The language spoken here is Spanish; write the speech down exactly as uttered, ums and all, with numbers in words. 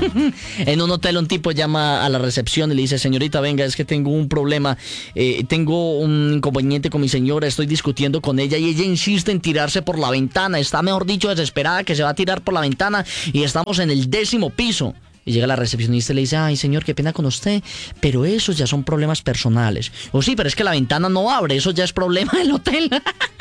En un hotel un tipo llama a la recepción y le dice: señorita, venga, es que tengo un problema, eh, tengo un inconveniente con mi señora, estoy discutiendo con ella y ella insiste en tirarse por la ventana, está mejor dicho desesperada que se va a tirar por la ventana y estamos en el décimo piso. Y llega la recepcionista y le dice: ay, señor, qué pena con usted, pero esos ya son problemas personales. O sí, pero es que la ventana no abre, eso ya es problema del hotel.